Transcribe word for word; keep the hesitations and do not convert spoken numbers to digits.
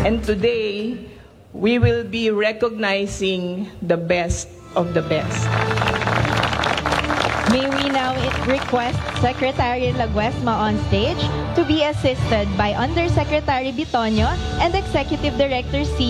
And today, we will be recognizing the best of the best. May we now request Secretary Laguesma on stage to be assisted by Undersecretary Bitonio and Executive Director C.